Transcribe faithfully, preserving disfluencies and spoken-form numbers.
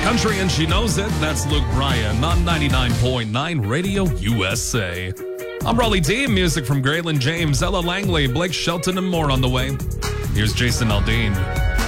country and she knows it. That's Luke Bryan on ninety-nine point nine Radio U S A. I'm Raleigh D. Music from Graylin James, Ella Langley, Blake Shelton, and more on the way. Here's Jason Aldean.